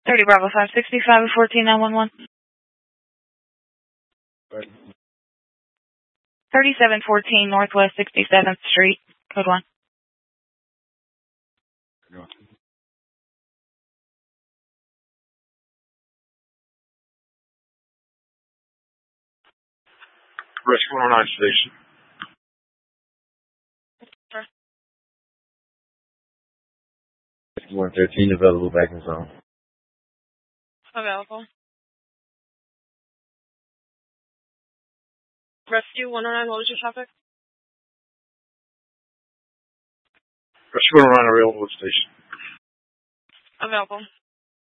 30 Bravo 565 14911. 3714 Northwest 67th Street, code 1. Rescue 109 station. Sure. Rescue 113 available back in zone. Available. Rescue 109, what was your topic? Rescue 109 available at station. Available.